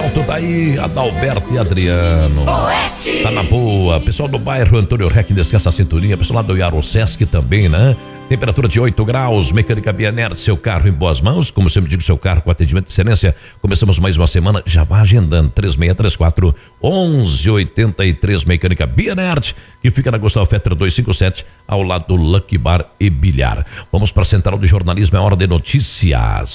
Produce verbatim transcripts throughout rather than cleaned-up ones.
Pronto, tá aí Adalberto e Adriano. Oeste. Tá na boa. Pessoal do bairro Antônio Rec, descansa a cinturinha. Pessoal lá do Iaro Sesc também, né? Temperatura de oito graus, Mecânica Bianert, seu carro em boas mãos. Como sempre digo, seu carro com atendimento de excelência. Começamos mais uma semana, já vai agendando. três seis três quatro, onze oitenta e três, Mecânica Bianert, que fica na Gustavo Fetter duzentos e cinquenta e sete, ao lado do Lucky Bar e Bilhar. Vamos para a Central de Jornalismo, é hora de notícias.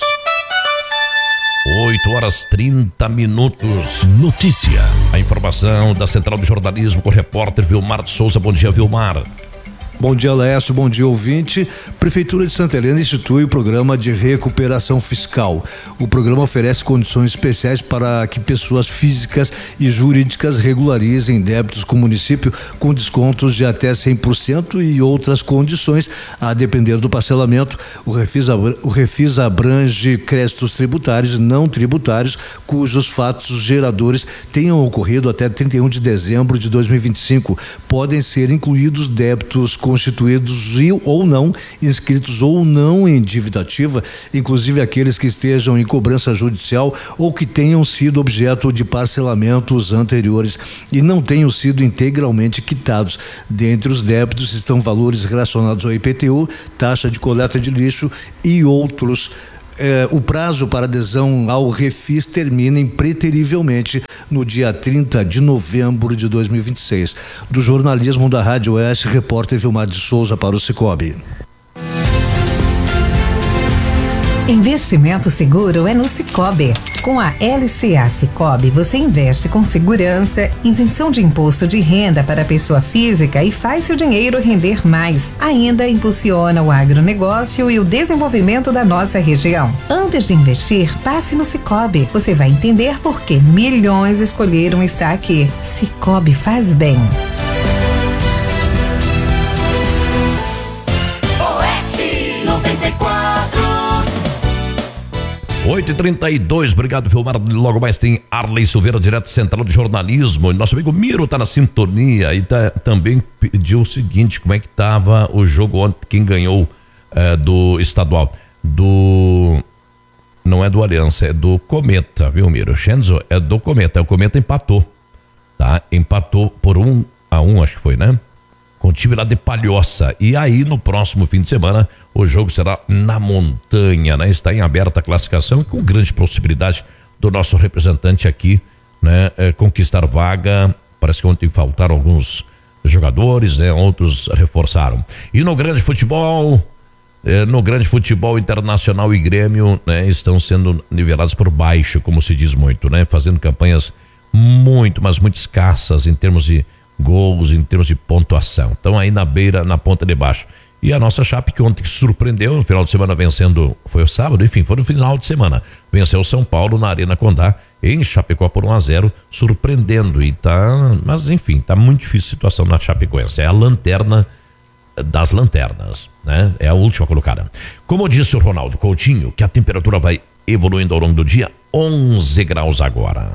oito horas trinta minutos. Notícia. A informação da Central de Jornalismo com o repórter Vilmar de Souza. Bom dia, Vilmar. Bom dia, Lécio. Bom dia, ouvinte. Prefeitura de Santa Helena institui o programa de recuperação fiscal. O programa oferece condições especiais para que pessoas físicas e jurídicas regularizem débitos com o município com descontos de até cem por cento e outras condições a depender do parcelamento. O Refis, o Refis abrange créditos tributários e não tributários cujos fatos geradores tenham ocorrido até trinta e um de dezembro de dois mil e vinte e cinco. Podem ser incluídos débitos constituídos e, ou não, inscritos ou não em dívida ativa, inclusive aqueles que estejam em cobrança judicial ou que tenham sido objeto de parcelamentos anteriores e não tenham sido integralmente quitados. Dentre os débitos estão valores relacionados ao I P T U, taxa de coleta de lixo e outros. Eh, o prazo para adesão ao Refis termina impreterivelmente no dia trinta de novembro de dois mil e vinte e seis. Do jornalismo da Rádio Oeste, repórter Vilmar de Souza para o Cicobi. Investimento seguro é no Cicobi. Com a L C A Cicobi, você investe com segurança, isenção de imposto de renda para a pessoa física e faz seu dinheiro render mais. Ainda impulsiona o agronegócio e o desenvolvimento da nossa região. Antes de investir, passe no Cicobi. Você vai entender por que milhões escolheram estar aqui. Cicobi faz bem. Oeste noventa e quatro. oito e trinta e dois, obrigado, Vilmar. Logo mais tem Arley Silveira, direto Central de Jornalismo. Nosso amigo Miro tá na sintonia e tá, também pediu o seguinte: como é que tava o jogo ontem? Quem ganhou é, do estadual? Do. Não é do Aliança, é do Cometa, viu, Miro? Shenzo é do Cometa. O Cometa empatou, tá? Empatou por um a um, acho que foi, né? Com o time lá de Palhoça. E aí, no próximo fim de semana, o jogo será na Montanha, né? Está em aberta a classificação e com grande possibilidade do nosso representante aqui, né? É, conquistar vaga. Parece que ontem faltaram alguns jogadores, né? Outros reforçaram. E no grande futebol, é, no grande futebol internacional e Grêmio, né? Estão sendo nivelados por baixo, como se diz muito, né? Fazendo campanhas muito, mas muito escassas em termos de gols, em termos de pontuação. Então aí na beira, na ponta de baixo. E a nossa Chape, que ontem surpreendeu no final de semana vencendo, foi o sábado, enfim, foi no final de semana, venceu o São Paulo na Arena Condá em Chapecó por um a zero, surpreendendo. E tá, mas enfim, tá muito difícil a situação na Chapecoense. É a lanterna das lanternas, né? É a última colocada. Como disse o Ronaldo Coutinho, que a temperatura vai evoluindo ao longo do dia, onze graus agora.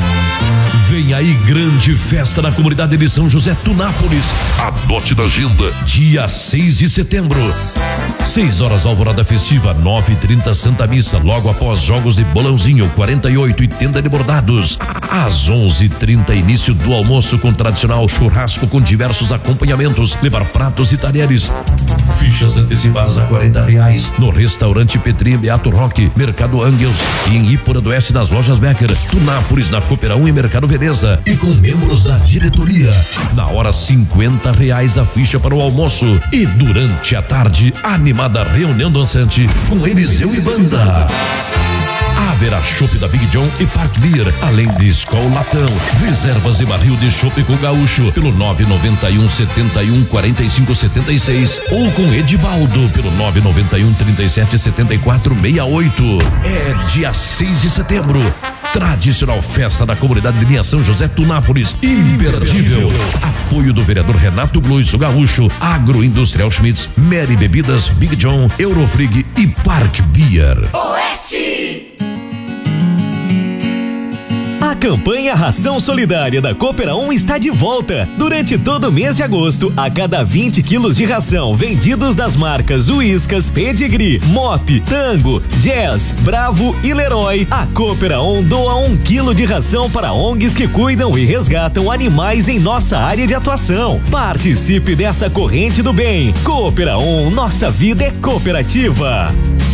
Vem aí grande festa na comunidade de São José Tunápolis. Anote na agenda, dia seis de setembro. seis horas alvorada festiva, nove e trinta Santa Missa, logo após jogos de bolãozinho, quarenta e oito e tenda de bordados. Às onze e trinta início do almoço com tradicional churrasco com diversos acompanhamentos, levar pratos e talheres. Fichas antecipadas a quarenta reais no restaurante Petri, Beato Roque, Mercado Angels e em Ípora do Oeste nas lojas Becker, Tunápolis na Coopera um e Mercado Veneza e com membros da diretoria. Na hora cinquenta reais a ficha para o almoço e durante a tarde animada reunião dançante com Eliseu e banda. Haverá chopp da Big John e Park Beer, além de Skol Latão, reservas e barril de chopp com Gaúcho pelo nove nove um, setenta e um, quarenta e cinco, setenta e seis ou com Edivaldo pelo nove nove um, trinta e sete, setenta e quatro, sessenta e oito. É dia seis de setembro. Tradicional festa da comunidade de linha São José Tunápolis, imperdível. Apoio do vereador Renato Blues, o Gaúcho, Agroindustrial Schmitz, Mary Bebidas, Big John, Eurofrig e Park Beer. Oeste! A campanha Ração Solidária da Coopera um está de volta. Durante todo o mês de agosto, a cada vinte quilos de ração vendidos das marcas Whiskas, Pedigree, Mop, Tango, Jazz, Bravo e Leroy, a Coopera um doa um quilo de ração para O N Gs que cuidam e resgatam animais em nossa área de atuação. Participe dessa corrente do bem. Coopera um, nossa vida é cooperativa.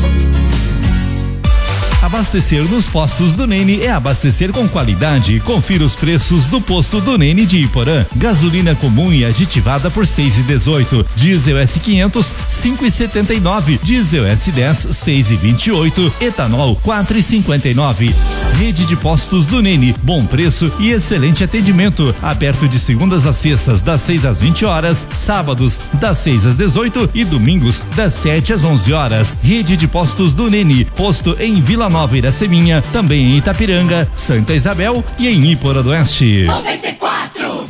Abastecer nos postos do Nene é abastecer com qualidade. Confira os preços do posto do Nene de Iporã. Gasolina comum e aditivada por seis e dezoito. Diesel S quinhentos, cinco e setenta e nove. Diesel S dez, seis e vinte e oito. Etanol, quatro e cinquenta e nove. Rede de postos do Nene. Bom preço e excelente atendimento. Aberto de segundas a sextas, das seis às vinte horas. Sábados, das seis às dezoito e domingos, das sete às onze horas. Rede de postos do Nene. Posto em Vila Nova Iraceminha, também em Itapiranga, Santa Isabel e em Iporã do Oeste. noventa e quatro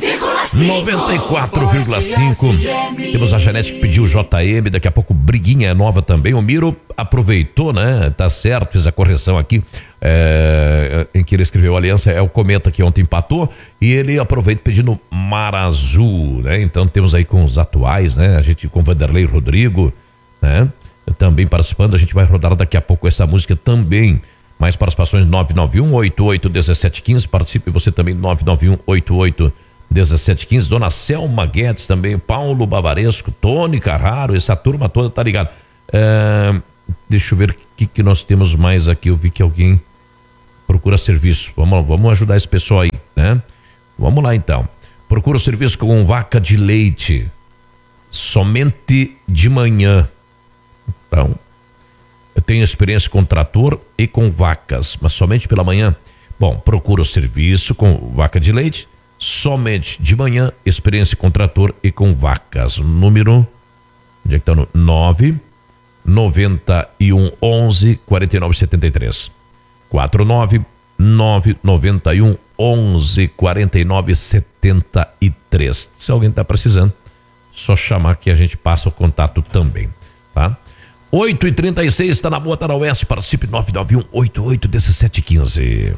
vírgula cinco. Temos a Janete que pediu o J M, daqui a pouco Briguinha é nova também. O Miro aproveitou, né? Tá certo, fiz a correção aqui, é, em que ele escreveu Aliança, é o Cometa que ontem empatou, e ele aproveita pedindo Mar Azul, né? Então temos aí com os atuais, né? A gente com Vanderlei Rodrigo, né? Também participando, a gente vai rodar daqui a pouco essa música também. Mais participações nove nove um, oito oito um sete um cinco, participe você também nove nove um, oito oito um sete um cinco. Dona Selma Guedes também, Paulo Bavaresco, Tony Carraro, essa turma toda tá ligado. É, deixa eu ver o que, que nós temos mais aqui. Eu vi que alguém procura serviço. Vamos, vamos ajudar esse pessoal aí, né? Vamos lá então. Procura serviço com vaca de leite somente de manhã. Então, eu tenho experiência com trator e com vacas, mas somente pela manhã. Bom, procura o serviço com vaca de leite, somente de manhã, experiência com trator e com vacas. Número, onde é que tá? No nove noventa e um onze quarenta e nove setenta e três. quatro nove nove noventa e um onze quarenta e nove setenta e três. Se alguém tá precisando, só chamar que a gente passa o contato também, tá? oito e trinta e seis, está na boa, tá na Oeste, participe nove nove um, oito oito um sete um cinco.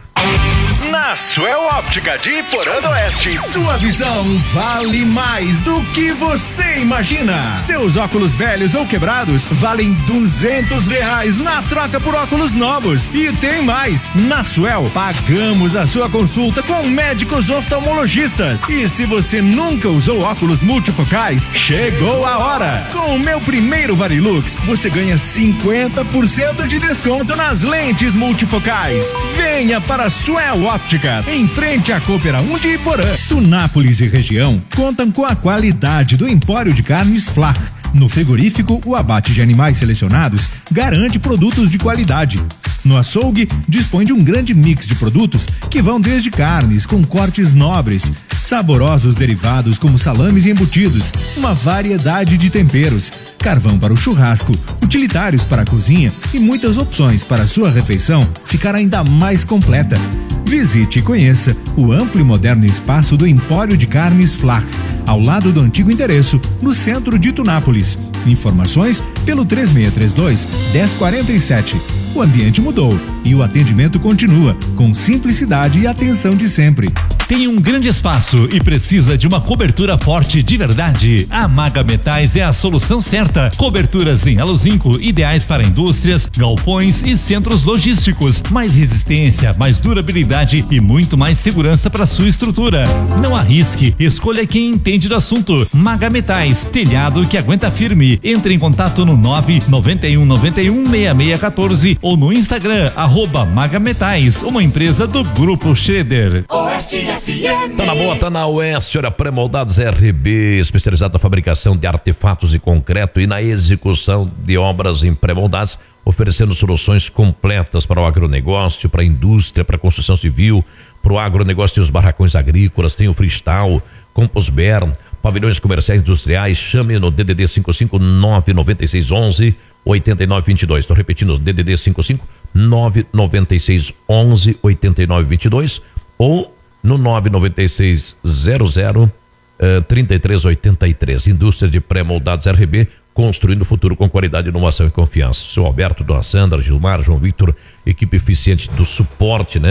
Na Suel Óptica de Iporã do Oeste, sua visão vale mais do que você imagina. Seus óculos velhos ou quebrados valem duzentos reais na troca por óculos novos. E tem mais, na Suel pagamos a sua consulta com médicos oftalmologistas. E se você nunca usou óculos multifocais, chegou a hora. Com o meu primeiro Varilux, você ganha cinquenta por cento de desconto nas lentes multifocais. Venha para a Suel Óptica, em frente à Coopera um de Iporã. Tunápolis e região contam com a qualidade do Empório de Carnes Flach. No frigorífico, o abate de animais selecionados garante produtos de qualidade. No açougue, dispõe de um grande mix de produtos que vão desde carnes com cortes nobres, saborosos derivados como salames e embutidos, uma variedade de temperos, carvão para o churrasco, utilitários para a cozinha e muitas opções para a sua refeição ficar ainda mais completa. Visite e conheça o amplo e moderno espaço do Empório de Carnes Flach, ao lado do antigo endereço, no centro de Tunápolis. Informações pelo três seis três dois, um zero quatro sete. O ambiente mudou e o atendimento continua com simplicidade e atenção de sempre. Tem um grande espaço e precisa de uma cobertura forte de verdade? A Maga Metais é a solução certa. Coberturas em aluzinco, ideais para indústrias, galpões e centros logísticos. Mais resistência, mais durabilidade e muito mais segurança para sua estrutura. Não arrisque, escolha quem entende do assunto. Maga Metais, telhado que aguenta firme. Entre em contato no nove nove um nove um seis seis um quatro ou no Instagram, arroba Maga Metais, uma empresa do Grupo Schroeder. Oeste F M. Tá na boa, tá na Oeste, olha, Pré-Moldados R B, especializado na fabricação de artefatos e concreto e na execução de obras em pré-moldados, oferecendo soluções completas para o agronegócio, para a indústria, para a construção civil, para o agronegócio. Tem os barracões agrícolas, tem o freestyle, Composbern, pavilhões comerciais industriais. Chame no D D D cinco cinco nove nove seis onze oito nove dois dois. Estou repetindo, D D D cinco cinco nove nove seis onze oito nove dois dois ou no nove nove seis zero zero trinta e três oitenta e três. Indústria de Pré-Moldados R B, construindo o futuro com qualidade, inovação e confiança. Seu Alberto, Dona Sandra, Gilmar, João Victor, equipe eficiente do suporte, né?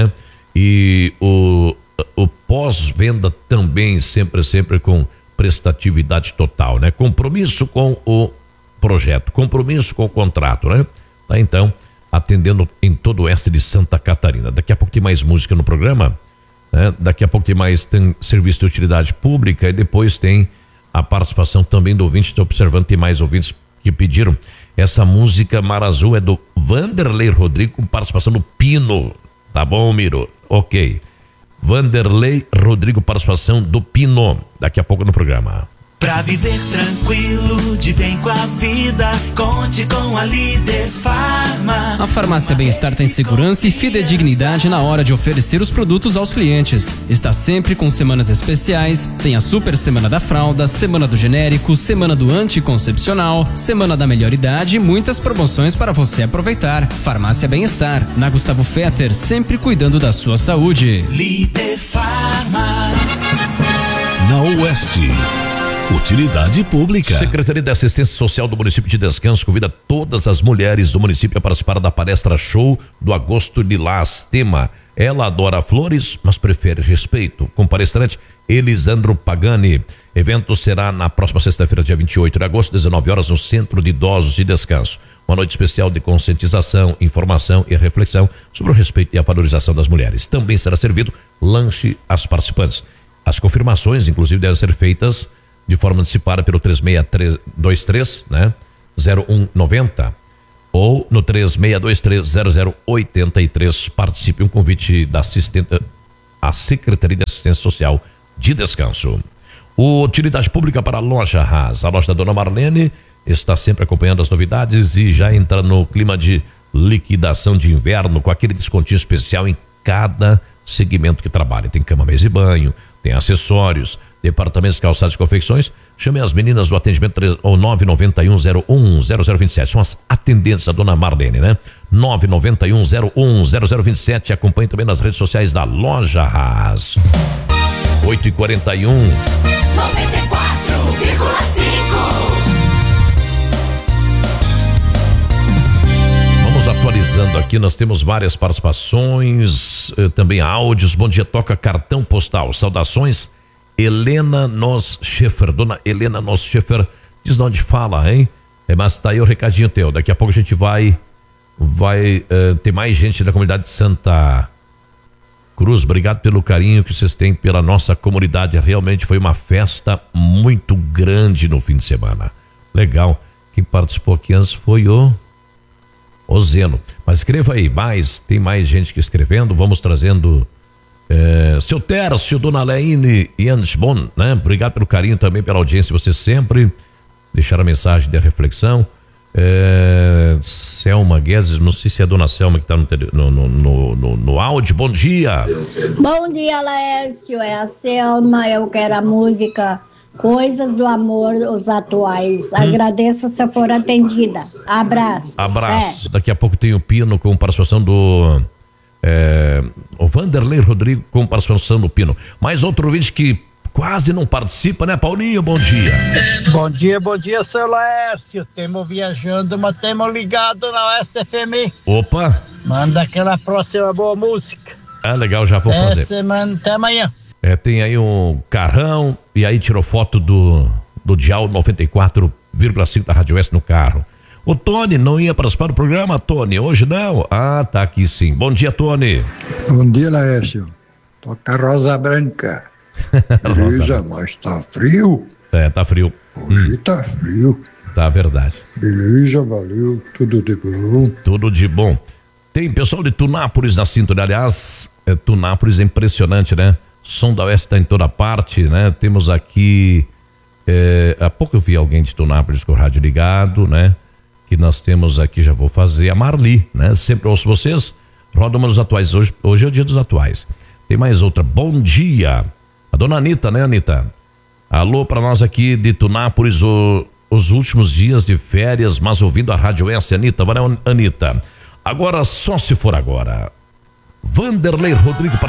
E o, o pós-venda também sempre, sempre com prestatividade total, né? Compromisso com o projeto, compromisso com o contrato, né? Tá, então, atendendo em todo o oeste de Santa Catarina. Daqui a pouco tem mais música no programa, né? Daqui a pouco tem mais tem serviço de utilidade pública e depois tem a participação também do ouvinte. Estou observando, tem mais ouvintes que pediram. Essa música Mar Azul é do Vanderlei Rodrigo com participação do Pino. Tá bom, Miro? Ok. Vanderlei Rodrigo, participação do Pino. Daqui a pouco no programa. Pra viver tranquilo, de bem com a vida, conte com a Líder Farma. A Farmácia Bem-Estar tem segurança e fidedignidade na hora de oferecer os produtos aos clientes. Está sempre com semanas especiais, tem a Super Semana da Fralda, Semana do Genérico, Semana do Anticoncepcional, Semana da Melhor Idade e muitas promoções para você aproveitar. Farmácia Bem-Estar, na Gustavo Fetter, sempre cuidando da sua saúde. Líder Farma. Na Oeste. Utilidade Pública. Secretaria de Assistência Social do município de Descanso convida todas as mulheres do município a participar da palestra show do Agosto Lilás. Tema: ela adora flores, mas prefere respeito. Com palestrante Elisandro Pagani. Evento será na próxima sexta-feira, dia vinte e oito de agosto, dezenove horas, no Centro de Idosos de Descanso. Uma noite especial de conscientização, informação e reflexão sobre o respeito e a valorização das mulheres. Também será servido lanche às participantes. As confirmações, inclusive, devem ser feitas de forma antecipada pelo três seis dois três, né? zero um nove zero ou no três seis dois três zero zero oito três. Participe, um convite da assistente, a Secretaria de Assistência Social de Descanso. O Utilidade Pública para a Loja Haas. A loja da Dona Marlene está sempre acompanhando as novidades e já entra no clima de liquidação de inverno com aquele descontinho especial em cada segmento que trabalha. Tem cama, mesa e banho, tem acessórios, departamentos, calçados e confecções. Chame as meninas do atendimento ou nove nove um zero um zero zero dois sete. São as atendentes da Dona Marlene, né? nove nove um zero um zero zero dois sete. Acompanhe também nas redes sociais da Loja Haas. oito e quarenta e um. noventa e quatro vírgula cinco. Vamos atualizando aqui, nós temos várias participações, eh, também áudios. Bom dia, toca cartão postal. Saudações, Helena Nos Scheffer. Dona Helena Nos Scheffer, diz de onde fala, hein? É, mas tá aí o recadinho teu. Daqui a pouco a gente vai, vai uh, ter mais gente da comunidade de Santa Cruz. Obrigado pelo carinho que vocês têm pela nossa comunidade. Realmente foi uma festa muito grande no fim de semana. Legal. Quem participou aqui antes foi o o Zeno. Mas escreva aí mais, tem mais gente que escrevendo. Vamos trazendo É, seu Tércio, Dona Leine e Ansbon, né? Obrigado pelo carinho também, pela audiência, você sempre deixaram a mensagem de reflexão. É, Selma Guedes, não sei se é a Dona Selma que está no, no, no, no, no áudio. Bom dia. Bom dia, Laércio, é a Selma. Eu quero a música Coisas do Amor, os atuais. Hum. Agradeço se for atendida. Abraço. Abraço. É. Daqui a pouco tem o Pino com participação do É, o Vanderlei Rodrigo com participação do Pino. Mais outro ouvinte que quase não participa, né, Paulinho? Bom dia. Bom dia, bom dia, seu Laércio. Temos viajando, mas temos ligado na Oeste F M. Opa. Manda aquela próxima boa música. Ah, legal, já vou até fazer. Semana, até amanhã. É, tem aí um carrão e aí tirou foto do, do dial noventa e quatro vírgula cinco da Rádio Oeste no carro. O Tony não ia participar do programa, Tony? Hoje não? Ah, tá aqui sim. Bom dia, Tony. Bom dia, Laércio. Toca Rosa Branca. Beleza, mas tá frio. É, tá frio. Hoje hum. tá frio. Tá, verdade. Beleza, valeu. Tudo de bom. Tudo de bom. Tem pessoal de Tunápolis na cintura. Aliás, é, Tunápolis é impressionante, né? Som da Oeste tá em toda parte, né? Temos aqui... É, há pouco eu vi alguém de Tunápolis com o rádio ligado, né? Que nós temos aqui, já vou fazer, a Marli, né? Sempre ouço vocês, roda uma dos atuais, hoje, hoje é o dia dos atuais. Tem mais outra, bom dia, a dona Anitta, né, Anitta? Alô pra nós aqui de Tunápolis, o, os últimos dias de férias, mas ouvindo a Rádio Oeste, Anitta, valeu, Anitta. Agora, só se for agora. Vanderlei Rodrigo para